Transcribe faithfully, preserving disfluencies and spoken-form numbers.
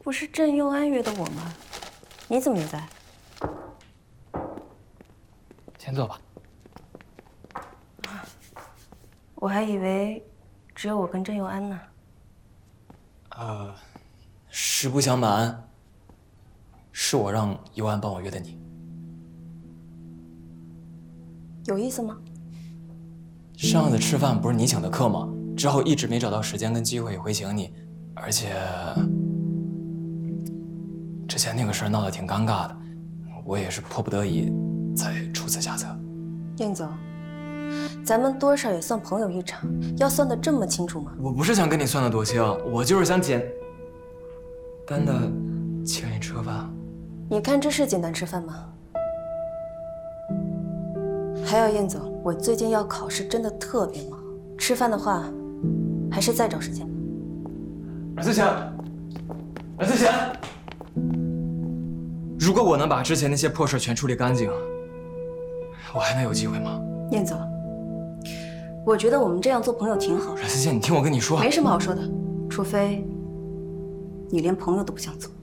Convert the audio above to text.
不是郑佑安约的我吗？你怎么也在？ 先坐吧。 我还以为只有我跟郑佑安呢。 呃，实不相瞒，是我让佑安帮我约的你。 有意思吗？ 上次吃饭不是你请的客吗？之后一直没找到时间跟机会回请你，而且之前那个事儿闹得挺尴尬的，我也是迫不得已才出此下策。 应总，咱们多少也算朋友一场，要算得这么清楚吗？ 我不是想跟你算得多清，我就是想简单的请你吃个饭。 你看这是简单吃饭吗？还有应总，我最近要考试，真的特别忙，吃饭的话，还是再找时间吧。 阮思贤，阮思贤，如果我能把之前那些破事全处理干净，我还能有机会吗？ 应总，我觉得我们这样做朋友挺好的。 阮思贤，你听我跟你说， 没什么好说的，除非你连朋友都不想做。